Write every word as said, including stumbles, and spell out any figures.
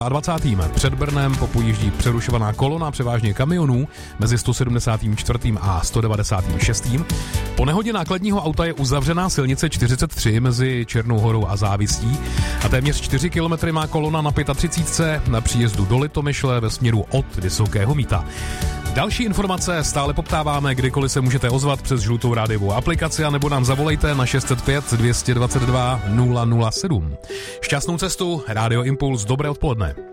dvacátým před Brnem popojíždí přerušovaná kolona převážně kamionů mezi sto sedmdesát čtyři a sto devadesát šest. Po nehodě nákladního auta je uzavřená silnice čtyřicet tři mezi Černou Horou a Závistí a téměř čtyři kilometry má kolona na třicet pět na příjezdu do Litomyšle ve směru od Vysokého Mýta. Další informace stále poptáváme, kdykoliv se můžete ozvat přes žlutou rádiovou aplikaci a nebo nám zavolejte na šest set pět dvě dvacet dva nula nula sedm. Šťastnou cestu, Rádio Impuls, dobré odpoledne.